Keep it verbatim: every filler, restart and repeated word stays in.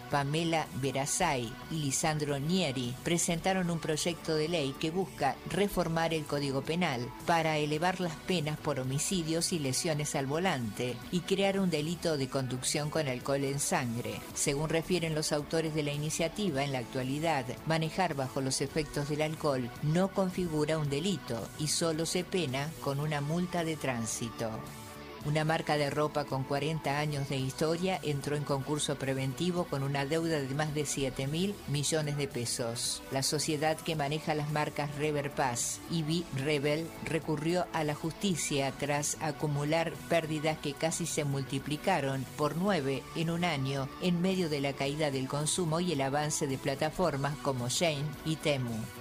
Pamela Verasay y Lisandro Nieri presentaron un proyecto de ley que busca reformar el Código Penal para elevar las penas por homicidios y lesiones al volante y crear un delito de conducción con alcohol en sangre. Según refieren los autores de la iniciativa, en la actualidad, manejar bajo los efectos del alcohol no configura un delito y solo se pena con una multa de tránsito. Una marca de ropa con cuarenta años de historia entró en concurso preventivo con una deuda de más de siete mil millones de pesos. La sociedad que maneja las marcas Rever Pass y B Rebel recurrió a la justicia tras acumular pérdidas que casi se multiplicaron por nueve en un año en medio de la caída del consumo y el avance de plataformas como Shein y Temu.